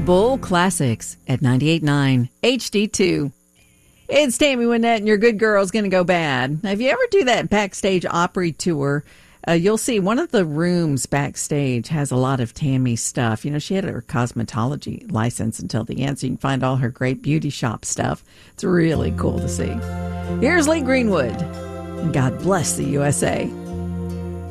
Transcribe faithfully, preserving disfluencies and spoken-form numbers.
Bull Classics at ninety-eight point nine H D two. It's Tammy Wynette, and your good girl's going to go bad. Now, if you ever do that backstage Opry tour, uh, you'll see one of the rooms backstage has a lot of Tammy stuff. You know, she had her cosmetology license until the end, so you can find all her great beauty shop stuff. It's really cool to see. Here's Lee Greenwood, and God bless the U S A.